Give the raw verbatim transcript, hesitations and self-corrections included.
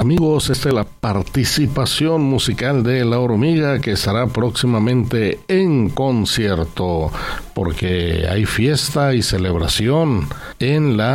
Amigos, esta es la participación musical de La Hormiga, que estará próximamente en concierto, porque hay fiesta y celebración en la